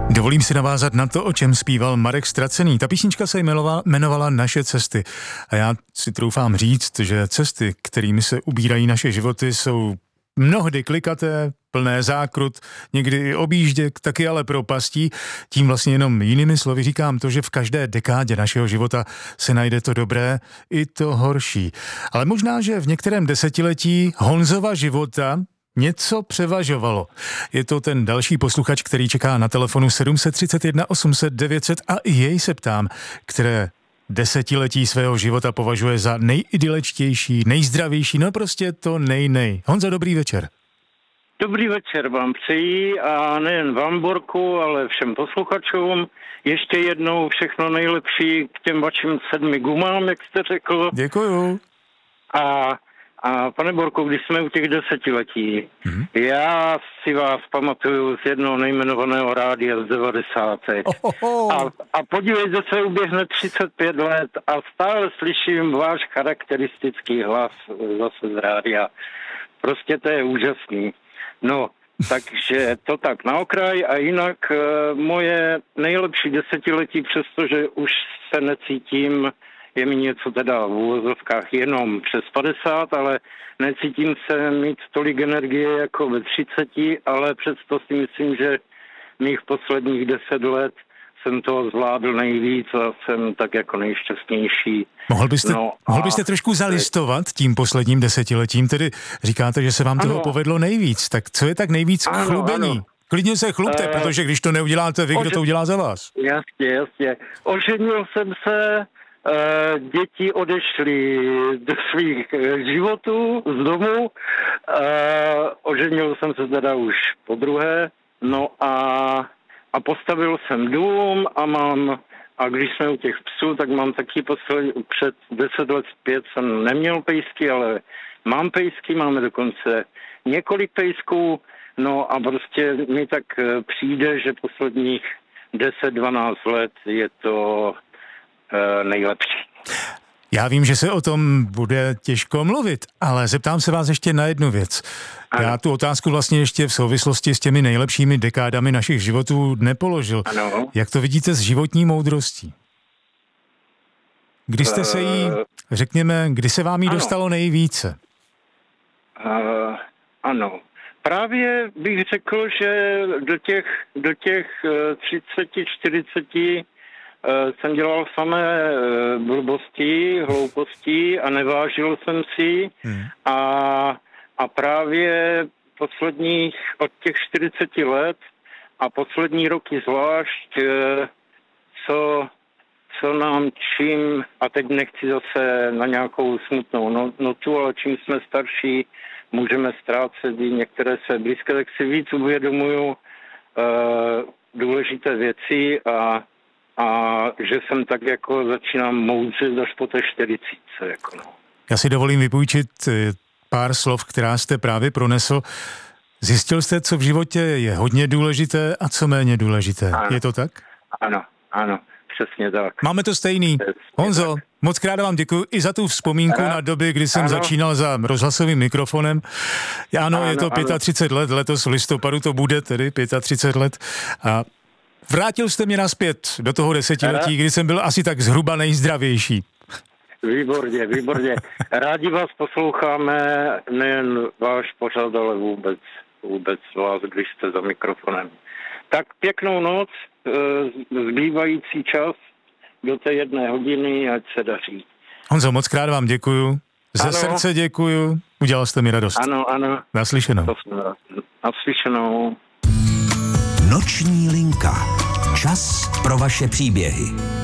Dovolím si navázat na to, o čem zpíval Marek Ztracený. Ta písnička se jmenovala Naše cesty. A já si troufám říct, že cesty, kterými se ubírají naše životy, jsou mnohdy klikaté, plné zákrut, někdy i objížděk, taky ale propastí. Tím vlastně jenom jinými slovy říkám to, že v každé dekádě našeho života se najde to dobré i to horší. Ale možná, že v některém desetiletí Honzova života něco převažovalo. Je to ten další posluchač, který čeká na telefonu 731 800 900 a i jej se ptám, které desetiletí svého života považuje za nejidylečtější, nejzdravější, no prostě to nej. Honzo, dobrý večer. Dobrý večer vám přeji a nejen vám, Borku, ale všem posluchačům. Ještě jednou všechno nejlepší k těm vašim 7 gumám, jak jste řekl. Děkuju. A pane Borku, když jsme u těch desetiletí, já si vás pamatuju z jednoho nejmenovaného rádia z 90. A podívejte se, uběhne 35 let a stále slyším váš charakteristický hlas zase z rádia. Prostě to je úžasný. No, takže to tak na okraj a jinak moje nejlepší desetiletí, přestože už se necítím, je mi něco teda v úvozovkách jenom přes 50, ale necítím se mít tolik energie jako ve 30, ale přesto si myslím, že mých posledních 10 let jsem toho zvládl nejvíc a jsem tak jako nejšťastnější. Mohl byste trošku zalistovat tím posledním desetiletím, tedy říkáte, že se vám toho povedlo nejvíc, tak co je tak nejvíc k chlubení? Ano. Klidně se chlubte, protože když to neuděláte vy, kdo to udělá za vás? Jasně. Oženil jsem se, děti odešly do svých životů z domu, oženil jsem se teda už podruhé, no a postavil jsem dům a když jsme u těch psů, tak mám taky před 10 let zpět jsem neměl pejsky, ale mám pejsky, máme dokonce několik pejsků, no a prostě mi tak přijde, že posledních 10-12 let je to nejlepší. Já vím, že se o tom bude těžko mluvit, ale zeptám se vás ještě na jednu věc. Ano. Já tu otázku vlastně ještě v souvislosti s těmi nejlepšími dekádami našich životů nepoložil. Ano. Jak to vidíte s životní moudrostí? Kdy jste se jí, řekněme, kdy se vám jí dostalo nejvíce? Ano. Právě bych řekl, že do těch 30-40 jsem dělal samé blbosti, hlouposti a nevážil jsem si a právě posledních od těch 40 let a poslední roky zvlášť, co nám čím, a teď nechci zase na nějakou smutnou notu, ale čím jsme starší, můžeme ztrácet i některé své blízké, tak si víc uvědomuju důležité věci a že jsem tak jako začínám moudřit až po té 40. Jako no. Já si dovolím vypůjčit pár slov, která jste právě pronesl. Zjistil jste, co v životě je hodně důležité a co méně důležité. Ano. Je to tak? Ano, přesně tak. Máme to stejný. Honzo, moc krát vám děkuji i za tu vzpomínku na doby, kdy jsem začínal za rozhlasovým mikrofonem. Ano, je to 35 let, letos v listopadu to bude tedy 35 let a vrátil jste mě nazpět do toho desetiletí, kdy jsem byl asi tak zhruba nejzdravější. Výborně. Rádi vás posloucháme, nejen váš pořad, ale vůbec vás, když jste za mikrofonem. Tak pěknou noc, zbývající čas do té 1 hodiny, ať se daří. Honzo, moc krát vám děkuju. Ze srdce děkuju. Udělal jste mi radost. Ano. Naslyšenou. Naslyšenou. Noční linka. Čas pro vaše příběhy.